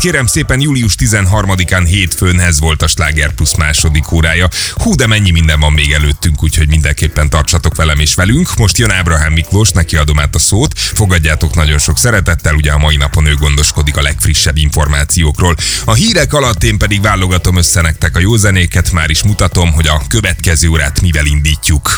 kérem szépen, július 13-án hétfőn ez volt a Sláger Plus második órája. Hú, de mennyi minden van még előttünk, úgyhogy mindenképpen tartsatok velem és velünk. Most jön Ábrahám Miklós, neki adom át a szót. Fogadjátok nagyon sok szeretettel, ugye a mai napon ő gondoskodik a legfrissebb információkról. A hírek alatt én pedig válogatom össze nektek a jó zenéket, már is mutatom, hogy a következő órát mivel indítjuk.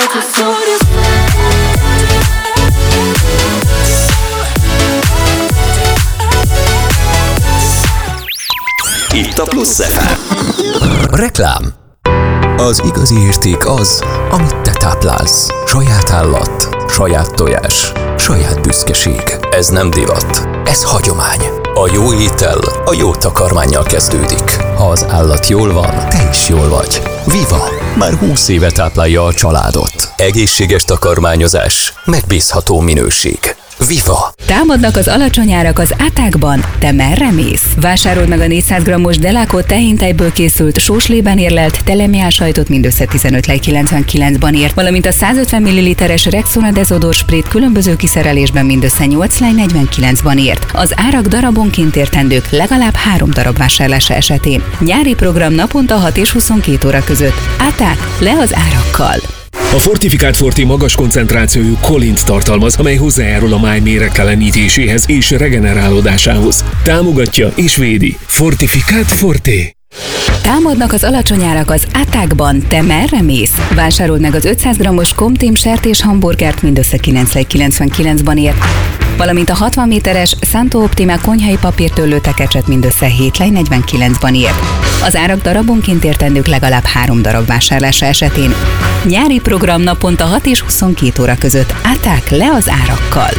Itt a Plusz FM. Reklám. Az igazi érték az, amit te táplálsz. Saját állat, saját tojás, saját büszkeség. Ez nem divat, ez hagyomány. A jó étel a jó takarmánnyal kezdődik. Ha az állat jól van, te is jól vagy. Viva! Már 20 éve táplálja a családot. Egészséges takarmányozás, megbízható minőség. Viva! Támadnak az alacsony árak az átákban, te merre mész? Vásárold meg a 400 g-os Delaco tehintejből készült sóslében érlelt telemiálsajtot mindössze 15,99 ért, valamint a 150 ml-es Rexona Dezodor Sprayt különböző kiszerelésben mindössze 8,49 ért. Az árak darabonként értendők legalább 3 darab vásárlása esetén. Nyári program naponta 6 és 22 óra között. Áták le az árakkal! A Fortifikált Forte magas koncentrációjú kolint tartalmaz, amely hozzájárul a máj méregtelenítéséhez és regenerálódásához. Támogatja és védi. Fortifikált Forte. Támadnak az alacsony árak az átákban, te merre mész? Vásárold meg az 500 g-os Comtim sertés hamburgert mindössze 9,99 ért, valamint a 60 méteres Santo Optima konyhai papírtörlő tekecset mindössze 7,49 ért. Az árak darabonként értendők legalább 3 darab vásárlása esetén. Nyári program naponta 6 és 22 óra között. Áták le az árakkal!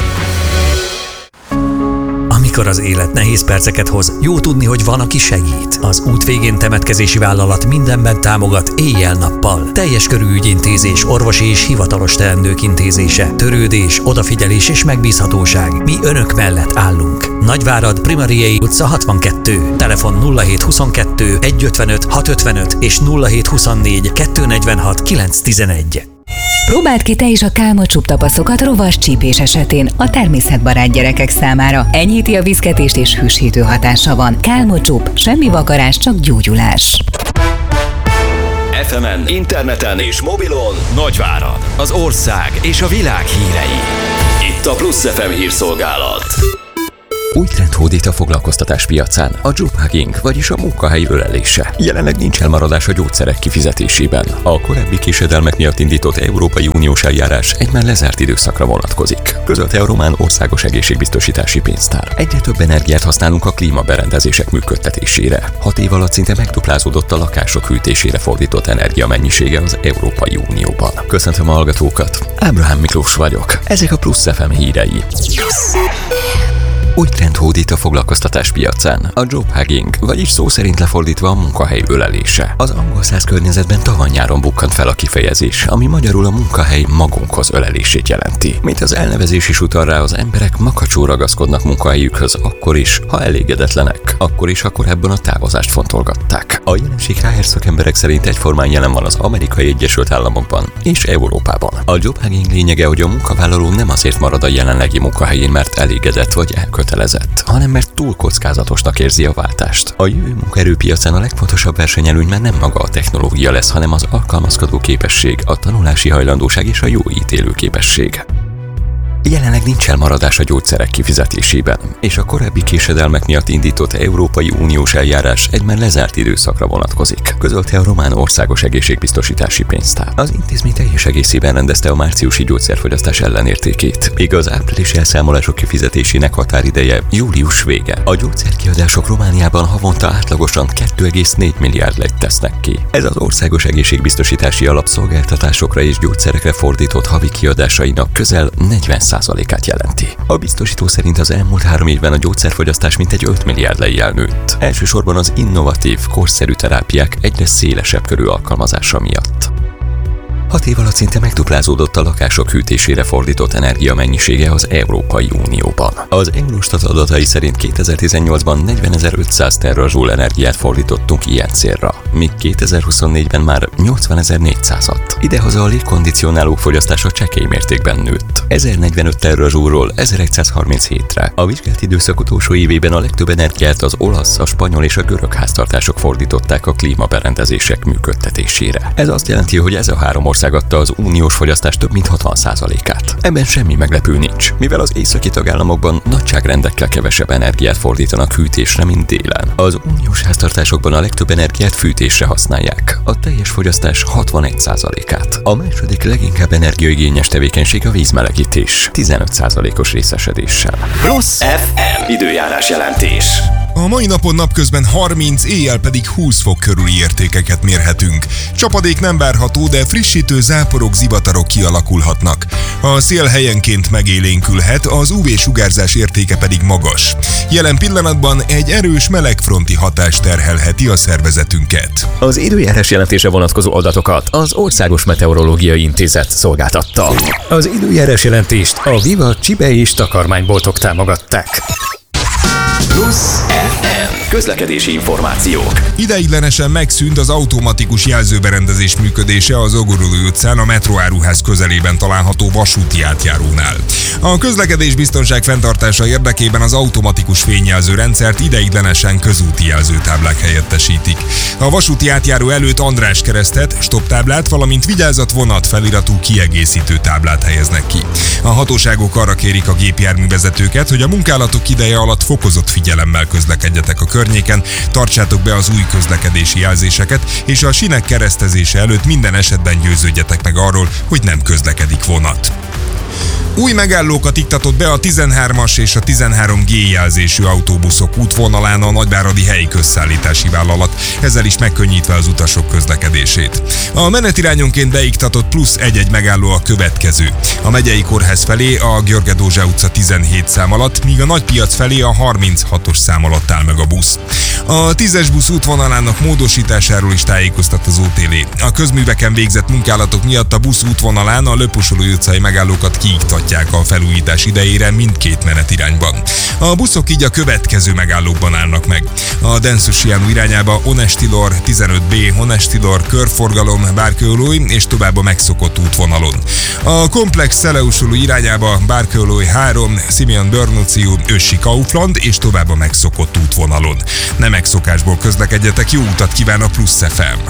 Amikor az élet nehéz perceket hoz, jó tudni, hogy van, aki segít. Az Út végén temetkezési vállalat mindenben támogat éjjel-nappal. Teljes körű ügyintézés, orvosi és hivatalos teendők intézése, törődés, odafigyelés és megbízhatóság. Mi önök mellett állunk. Nagyvárad, Primariei utca 62. Telefon 0722 155 655 és 0724 246 911. Próbáld ki te is a Kálmocsup tapaszokat rovas csípés esetén a természetbarát gyerekek számára. Enyhíti a viszketést és hűsítő hatása van. Kálmocsup, semmi vakarás, csak gyógyulás. FM-en, interneten és mobilon Nagyvárad, az ország és a világ hírei. Itt a Plusz FM hírszolgálat. Új trend hódít a foglalkoztatás piacán, a jobhugging, vagyis a munkahelyi ölelése. Jelenleg nincs elmaradás a gyógyszerek kifizetésében. A korábbi késedelmek miatt indított Európai Uniós eljárás egy már lezárt időszakra vonatkozik, közölte a román országos egészségbiztosítási pénztár. Egyre több energiát használunk a klímaberendezések működtetésére. 6 év alatt szinte megduplázódott a lakások hűtésére fordított energia mennyisége az Európai Unióban. Köszöntöm a hallgatókat, Ábrahám Miklós vagyok. Ezek a Plusz FM hírei. Új trend hódít a foglalkoztatás piacán, a jobhugging, vagyis szó szerint lefordítva a munkahely ölelése. Az angol száz környezetben tavaly-nyáron bukkant fel a kifejezés, ami magyarul a munkahely magunkhoz ölelését jelenti. Mint az elnevezés is utal rá, az emberek makacsul ragaszkodnak munkahelyükhöz akkor is, ha elégedetlenek, akkor is, ha korábban a távozást fontolgatták. A jelenség HR szakemberek szerint egyformán jelen van az Amerikai Egyesült Államokban és Európában. A jobhugging lényege, hogy a munkavállaló nem azért marad a jelenlegi munkahelyén, mert elégedett vagy elkötelezett, hanem mert túl kockázatosnak érzi a váltást. A jövő munkaerőpiacán a legfontosabb versenyelőny már nem maga a technológia lesz, hanem az alkalmazkodó képesség, a tanulási hajlandóság és a jó ítélő képesség. Jelenleg nincs elmaradás a gyógyszerek kifizetésében, és a korábbi késedelmek miatt indított Európai Uniós eljárás egy már lezárt időszakra vonatkozik, közölte a román országos egészségbiztosítási pénztár. Az intézmény teljes egészében rendezte a márciusi gyógyszerfogyasztás ellenértékét, míg az áprilisi elszámolások kifizetésének határideje július vége. A gyógyszerkiadások Romániában havonta átlagosan 2,4 milliárd lejt tesznek ki. Ez az országos egészségbiztosítási alap szolgáltatásokra és gyógyszerekre fordított havi kiadásainak közel 40%-át jelenti. A biztosító szerint az elmúlt 3 évben a gyógyszerfogyasztás mintegy 5 milliárd lejjel nőtt. Elsősorban az innovatív, korszerű terápiák egyre szélesebb körű alkalmazása miatt. 6 év alatt szinte megduplázódott a lakások hűtésére fordított energia mennyisége az Európai Unióban. Az Eurostat adatai szerint 2018-ban 40.500 terajoule energiát fordítottunk ilyen célra, míg 2024-ben már 80.400-at. Idehaza a légkondicionálók fogyasztása csekély mértékben nőtt. 1045 terajoule-ról 1137-re. A vizsgált időszak utolsó évében a legtöbb energiát az olasz, a spanyol és a görög háztartások fordították a klímaberendezések működtetésére. Ez azt jelenti, hogy ez a három ország adta az uniós fogyasztás több mint 60%-át. Ebben semmi meglepő nincs, mivel az északi tagállamokban nagyságrendekkel kevesebb energiát fordítanak hűtésre, mint délen. Az uniós háztartásokban a legtöbb energiát fűtésre használják, a teljes fogyasztás 61%-át. A második leginkább energiaigényes tevékenység a vízmelegítés, 15%-os részesedéssel. Plusz FM időjárás jelentés. A mai napon napközben 30, éjjel pedig 20 fok körüli értékeket mérhetünk. Csapadék nem várható, de frissítő záporok, zivatarok kialakulhatnak. A szél helyenként megélénkülhet, az UV-sugárzás értéke pedig magas. Jelen pillanatban egy erős melegfronti hatás terhelheti a szervezetünket. Az időjárás jelentése vonatkozó adatokat az Országos Meteorológiai Intézet szolgáltatta. Az időjárás jelentést a Viva Csibe és takarmányboltok támogatták. Plusz FM közlekedési információk. Ideiglenesen megszűnt az automatikus jelzőberendezés működése az Ogorolói utcán a Metróáruház közelében található vasúti átjárónál. A közlekedés biztonság fenntartása érdekében az automatikus fényjelző rendszert ideiglenesen közúti jelzőtáblák helyettesítik. A vasúti átjáró előtt András keresztet, stopptáblát, valamint vigyázat vonat feliratú kiegészítő táblát helyeznek ki. A hatóságok arra kérik a gépjárművezetőket, hogy a munkálatok ideje alatt fokozott figyelemmel közlekedjetek a környéken, tartsátok be az új közlekedési jelzéseket, és a sinek keresztezése előtt minden esetben győződjetek meg arról, hogy nem közlekedik vonat. Új megállókat iktatott be a 13-as és a 13G jelzésű autóbuszok útvonalán a Nagyváradi Helyi Közszállítási Vállalat, ezzel is megkönnyítve az utasok közlekedését. A menetirányonként beiktatott plusz egy megálló a következő. A Megyei Kórház felé a Györge Dózsa utca 17 szám alatt, míg a Nagypiac felé a 36-os szám alatt áll meg a busz. A 10-es busz útvonalának módosításáról is tájékoztat az OTL. A közműveken végzett munkálatok miatt a busz útvonalán a Löpusolói utcai megállókat kiiktatják a felújítás idejére mindkét menetirányban. A buszok így a következő megállókban állnak meg. A Denszosiánú irányába Onestilor, 15B, Onestilor, körforgalom, Bárkőolói és tovább a megszokott útvonalon. A komplex Szeleusoló irányába Bárkőolói 3, Simeon Börnóciú, Össi Kaufland és tovább a megszokott útvonalon. Nem megszokásból közlekedjetek, jó utat kíván a Plusz FM!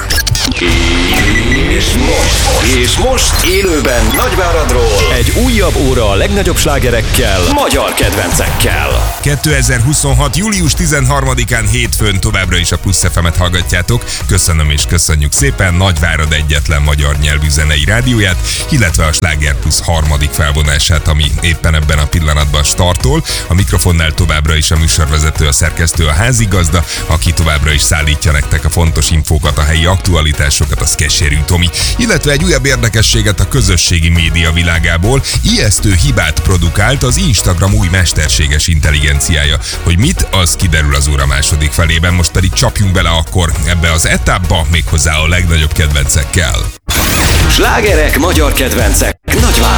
És most élőben Nagyváradról egy újabb óra a legnagyobb slágerekkel, magyar kedvencekkel. 2026. július 13-án hétfőn továbbra is a Plusz FM-et hallgatjátok. Köszönöm és köszönjük szépen Nagyvárad egyetlen magyar nyelvű zenei rádióját, illetve a Sláger Plusz harmadik felvonását, ami éppen ebben a pillanatban startol. A mikrofonnál továbbra is a műsorvezető, a szerkesztő, a házigazda, aki továbbra is szállítja nektek a fontos infókat, a helyi aktualitásokat, a Skesérű Tomi, illetve egy újabb érdekességet a közösségi média világából. Ijesztő hibát produkált az Instagram új mesterséges intelligenciája. Hogy mit, az kiderül az óra második felében, most pedig csapjunk bele akkor ebbe az etapba, méghozzá a legnagyobb kedvencekkel. Slágerek, magyar kedvencek, Nagyvárad.